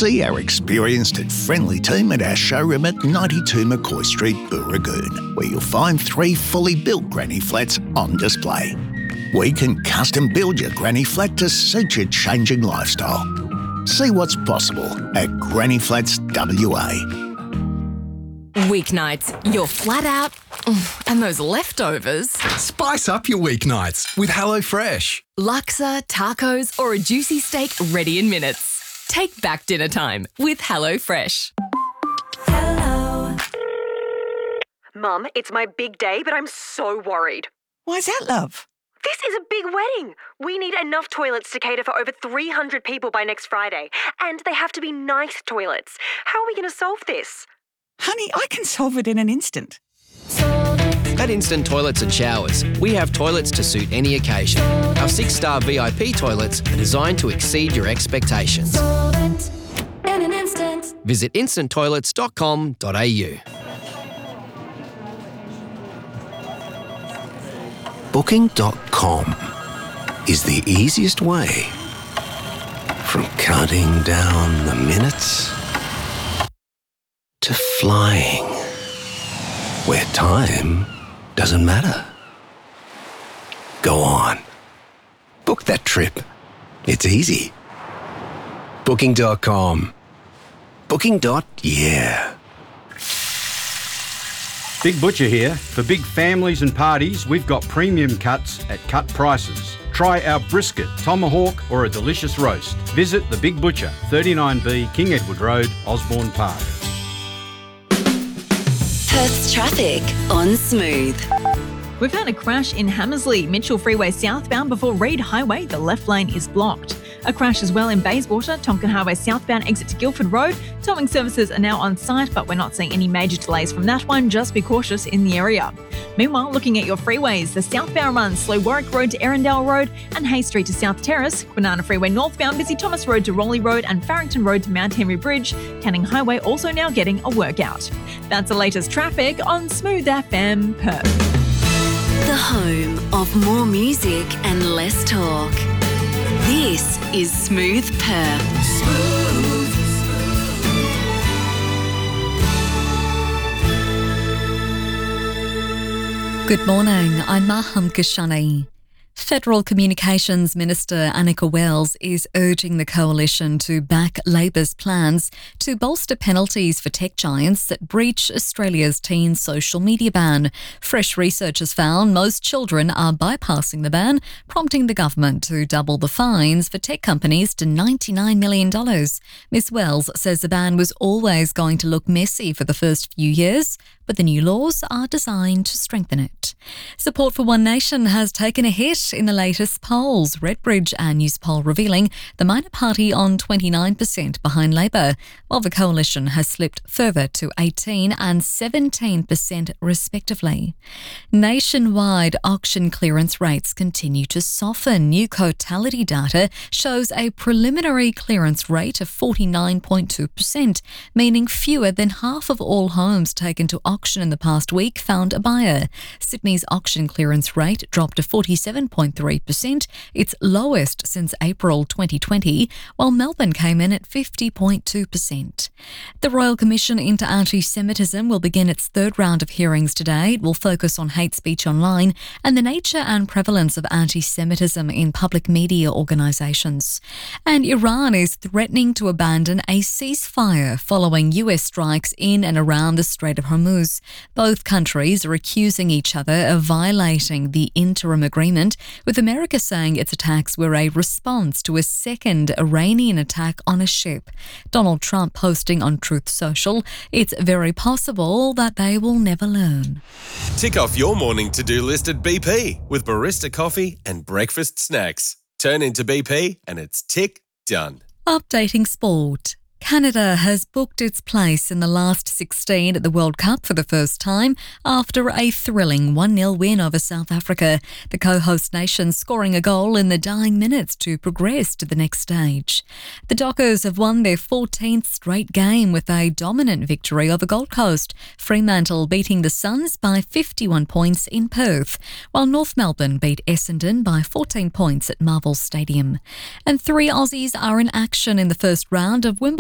See our experienced and friendly team at our showroom at 92 McCoy Street, Booragoon, where you'll find 3 fully built granny flats on display. We can custom build your granny flat to suit your changing lifestyle. See what's possible at Granny Flats WA. Weeknights, you're flat out, and those leftovers. Spice up your weeknights with HelloFresh. Laksa, tacos, or a juicy steak ready in minutes. Take back dinner time with HelloFresh. Hello. Mum, it's my big day, but I'm so worried. Why's that, love? This is a big wedding. We need enough toilets to cater for over 300 people by next Friday. And they have to be nice toilets. How are we going to solve this? Honey, I can solve it in an instant. At Instant Toilets and Showers, we have toilets to suit any occasion. Our 6-star VIP toilets are designed to exceed your expectations. Visit instanttoilets.com.au. Booking.com is the easiest way from counting down the minutes to flying where time doesn't matter. Go on. Book that trip. It's easy. Booking.com. Booking.yeah. Big Butcher here. For big families and parties, we've got premium cuts at cut prices. Try our brisket, tomahawk or a delicious roast. Visit The Big Butcher, 39B King Edward Road, Osborne Park. Perth's traffic on Smooth. We've had a crash in Hamersley, Mitchell Freeway southbound before Reid Highway. The left lane is blocked. A crash as well in Bayswater, Tonkin Highway southbound exit to Guildford Road. Towing services are now on site, but we're not seeing any major delays from that one. Just be cautious in the area. Meanwhile, looking at your freeways, the southbound runs slow Warwick Road to Erindale Road and Hay Street to South Terrace. Banana Freeway northbound busy Thomas Road to Raleigh Road and Farrington Road to Mount Henry Bridge. Canning Highway also now getting a workout. That's the latest traffic on Smooth FM Perth. The home of more music and less talk. This is Smooth Perth. Good morning, I'm Maham Kashani. Federal Communications Minister Annika Wells is urging the coalition to back Labor's plans to bolster penalties for tech giants that breach Australia's teen social media ban. Fresh research has found most children are bypassing the ban, prompting the government to double the fines for tech companies to $99 million. Ms Wells says the ban was always going to look messy for the first few years, but the new laws are designed to strengthen it. Support for One Nation has taken a hit in the latest polls. Redbridge and Newspoll revealing the minor party on 29% behind Labor, while the coalition has slipped further to 18% and 17% respectively. Nationwide auction clearance rates continue to soften. New Cotality data shows a preliminary clearance rate of 49.2%, meaning fewer than half of all homes taken to auction in the past week found a buyer. Sydney's auction clearance rate dropped to 47.3%, its lowest since April 2020, while Melbourne came in at 50.2%. The Royal Commission into Anti-Semitism will begin its third round of hearings today. It will focus on hate speech online and the nature and prevalence of anti-Semitism in public media organisations. And Iran is threatening to abandon a ceasefire following US strikes in and around the Strait of Hormuz. Both countries are accusing each other of violating the interim agreement, with America saying its attacks were a response to a second Iranian attack on a ship. Donald Trump posting on Truth Social, it's very possible that they will never learn. Tick off your morning to-do list at BP with barista coffee and breakfast snacks. Turn into BP and it's tick done. Updating sport. Canada has booked its place in the last 16 at the World Cup for the first time after a thrilling 1-0 win over South Africa. The co-host nation scoring a goal in the dying minutes to progress to the next stage. The Dockers have won their 14th straight game with a dominant victory over Gold Coast, Fremantle beating the Suns by 51 points in Perth, while North Melbourne beat Essendon by 14 points at Marvel Stadium. And 3 Aussies are in action in the first round of Wimbledon